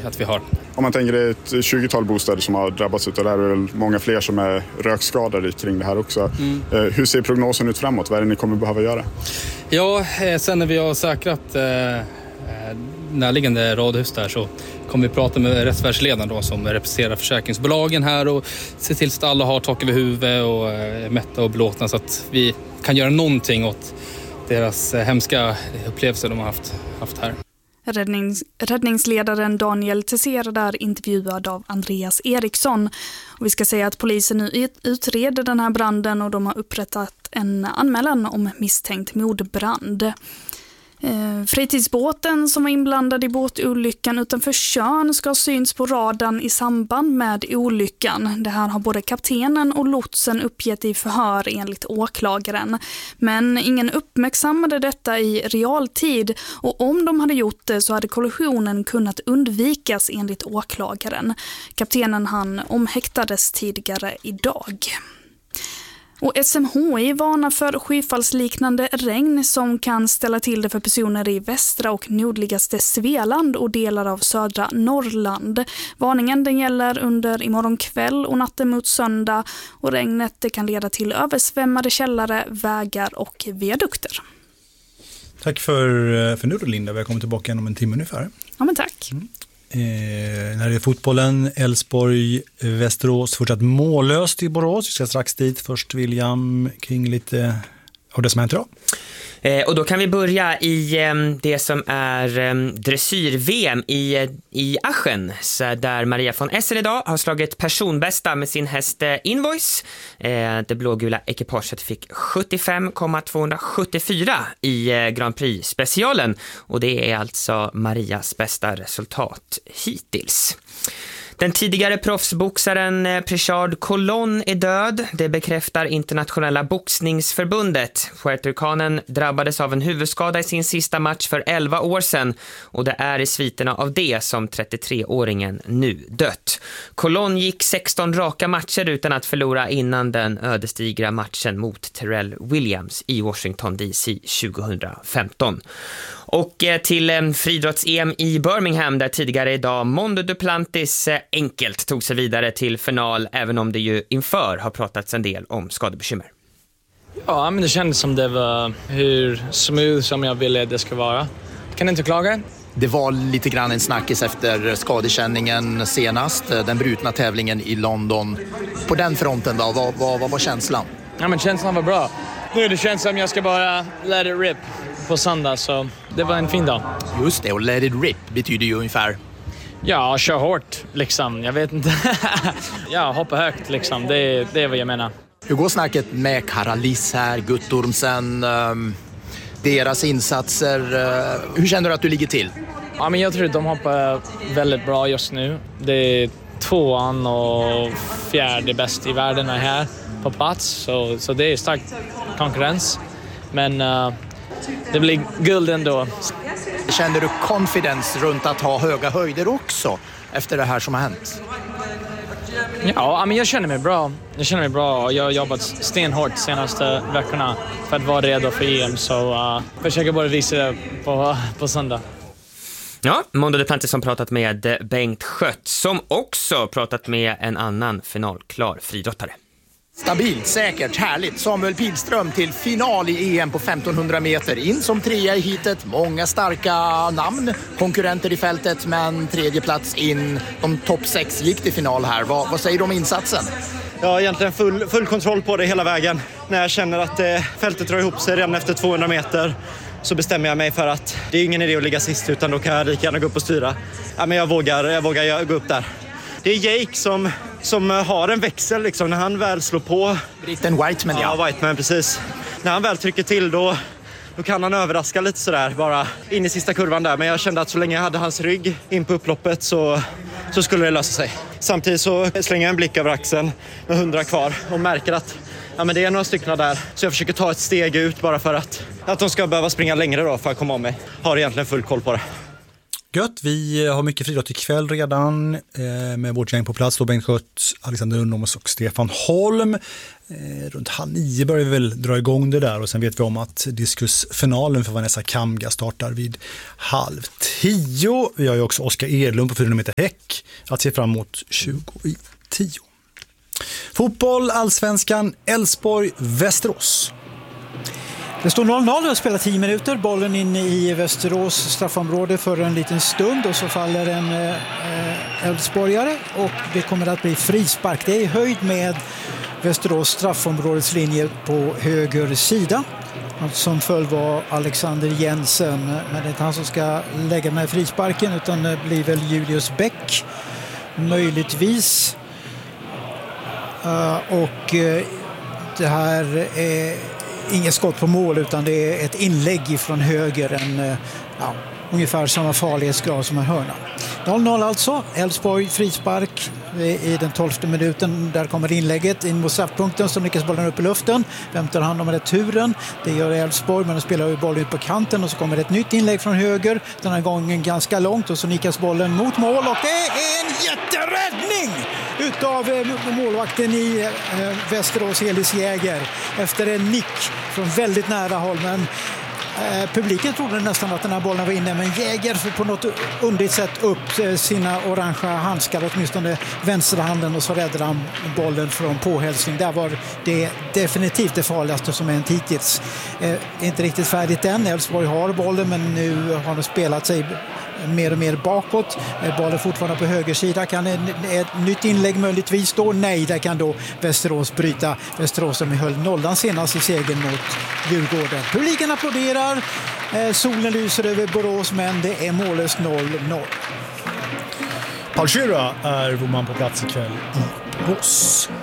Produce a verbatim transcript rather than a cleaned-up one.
att vi har. Om man tänker det är ett tjugotal bostäder som har drabbats av det här och många fler som är rökskadade kring det här också. Mm. Hur ser prognosen ut framåt? Vad är det ni kommer behöva göra? Ja, sen när vi har säkrat eh, närliggande radhus där så kommer vi prata med rättsvärdsledaren då, som representerar försäkringsbolagen här och se till så att alla har tak över huvudet och är mätta och belåtna så att vi kan göra någonting åt deras hemska upplevelser de har haft, haft här. Räddnings, räddningsledaren Daniel Tesser där intervjuad av Andreas Eriksson. Och vi ska säga att polisen nu utreder den här branden och de har upprättat en anmälan om misstänkt mordbrand. Eh, fritidsbåten som var inblandad i båtolyckan utanför Tjörn ska ha syns på radarn i samband med olyckan. Det här har både kaptenen och lotsen uppgett i förhör enligt åklagaren. Men ingen uppmärksammade detta i realtid och om de hade gjort det så hade kollisionen kunnat undvikas enligt åklagaren. Kaptenen han omhäktades tidigare idag. Och S M H I varnar för skyfallsliknande regn som kan ställa till det för personer i västra och nordligaste Svealand och delar av södra Norrland. Varningen den gäller under imorgon kväll och natten mot söndag och regnet det kan leda till översvämmade källare, vägar och viadukter. Tack för, för nu då Linda, vi har kommit tillbaka om en timme ungefär. Ja men tack. Mm. Eh, när det är fotbollen, Elfsborg, Västerås fortsatt mållöst i Borås. Vi ska strax dit. Först William kring lite av det som hänt idag. Eh, och då kan vi börja i eh, det som är eh, dressyr-V M i, i Aschen, så där Maria von Essen idag har slagit personbästa med sin häst eh, Invoice. Eh, det blågula ekipaget fick sjuttiofem komma tvåhundrasjuttiofyra i eh, Grand Prix-specialen och det är alltså Marias bästa resultat hittills. Den tidigare proffsboxaren Prichard Colón är död. Det bekräftar internationella boxningsförbundet. Puertoricanen drabbades av en huvudskada i sin sista match för elva år sedan och det är i sviterna av det som trettiotreåringen nu dött. Colón gick sexton raka matcher utan att förlora innan den ödesdigra matchen mot Terrell Williams i Washington D C tjugohundrafemton. Och till friidrotts-E M i Birmingham där tidigare idag Mondo Duplantis enkelt tog sig vidare till final även om det ju inför har pratats en del om skadebekymmer. Ja, men det kändes som det var hur smooth som jag ville det ska vara. Kan inte klaga? Det var lite grann en snackis efter skadekänningen senast, den brutna tävlingen i London. På den fronten då, vad, vad, vad var känslan? Ja, men känslan var bra. Nu det känns som jag ska bara let it rip på söndag, så det var en fin dag. Just det, och let it rip betyder ju ungefär... Ja, kör hårt liksom, jag vet inte. Ja, hoppa högt liksom, det, det är vad jag menar. Hur går snacket med Karalis här, Guttormsen, um, deras insatser? Uh, hur känner du att du ligger till? Ja, men jag tror att de hoppar väldigt bra just nu. Det är tvåan och fjärde bäst i världen här på plats, så, så det är stark konkurrens. Men uh, det blir guld ändå. Känner du confidence runt att ha höga höjder också efter det här som har hänt? Ja, men jag känner mig bra. Jag känner mig bra. Jag har jobbat stenhårt de senaste veckorna för att vara redo för E M. Så uh, försöker bara visa det på, på söndag. Ja, Mondo Duplantis som pratat med Bengt Schött som också pratat med en annan finalklar friidrottare. Stabilt, säkert, härligt. Samuel Pilström till final i E M på femtonhundra meter. In som trea i hitet. Många starka namn, konkurrenter i fältet, men tredje plats in. De topp sex gick till final här. Vad, vad säger du om insatsen? Jag har egentligen full, full kontroll på det hela vägen. När jag känner att eh, fältet drar ihop sig redan efter tvåhundra meter så bestämmer jag mig för att det är ingen idé att ligga sist, utan då kan jag lika gärna gå upp och styra. Ja, men jag vågar, jag vågar gå upp där. Det är Jake som, som har en växel liksom, när han väl slår på. Britten Whiteman, ja. Ja, Whiteman, precis. När han väl trycker till då, då kan han överraska lite sådär, bara in i sista kurvan där. Men jag kände att så länge jag hade hans rygg in på upploppet så, så skulle det lösa sig. Samtidigt så slänger jag en blick över axeln med hundra kvar och märker att ja, men det är några stycken där. Så jag försöker ta ett steg ut bara för att, att de ska behöva springa längre då för att komma om mig. Har egentligen full koll på det. Gött, vi har mycket friidrott ikväll redan eh, med vårt gäng på plats. Då Bengt Schött, Alexander Unnås och Stefan Holm. Eh, runt halv nio börjar vi väl dra igång det där och sen vet vi om att diskusfinalen för Vanessa Kamga startar vid halv tio. Vi har ju också Oskar Edlund på fyrahundra meter häck att se fram emot tjugo i tio. Fotboll, Allsvenskan, Elfsborg, Västerås. Det står noll noll och spelar tio minuter. Bollen in i Västerås straffområde för en liten stund och så faller en Elfsborgare och det kommer att bli frispark. Det är i höjd med Västerås straffområdets linje på höger sida. Som föll var Alexander Jensen, men det är inte han som ska lägga den här frisparken utan det blir väl Julius Bäck möjligtvis. Uh, och uh, det här är inget skott på mål utan det är ett inlägg från höger, en, uh, ja, ungefär samma farlighetsgrad som en hörna. noll noll alltså, Elfsborg frispark i den tolfte minuten. Där kommer inlägget in mot straffpunkten som lyckas bollen upp i luften. Vem tar hand om returen? Det gör Elfsborg, men de spelar ju bollen ut på kanten och så kommer ett nytt inlägg från höger. Den här gången ganska långt och så nickas bollen mot mål och det är en jätteräddning utav målvakten i Västerås, Elis Jäger, efter en nick från väldigt nära håll. Men Eh, publiken trodde nästan att den här bollen var inne, men Jäger får på något underligt sätt upp eh, sina orangea handskar, åtminstone vänsterhanden, och så räddade han bollen från påhälsning. Där var det definitivt det farligaste som hänt hittills. Eh, inte riktigt färdigt än. Elfsborg har bollen, men nu har de spelat sig mer och mer bakåt. Bollen fortfarande på höger sida. Kan ett, ett nytt inlägg möjligtvis då? Nej, där kan då Västerås bryta. Västerås som höll nollan senast i segern mot Djurgården. Publiken applåderar. Eh, solen lyser över Borås, men det är mållöst noll noll. Paul Schürrer är vår man på plats ikväll i Borås.